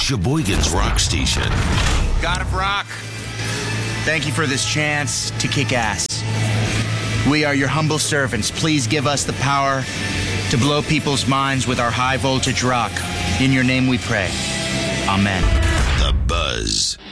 Sheboygan's Rock Station. God of Rock, thank you for this chance to kick ass. We are your humble servants. Please give us the power to blow people's minds with our high voltage rock. In your name we pray. Amen. The Buzz.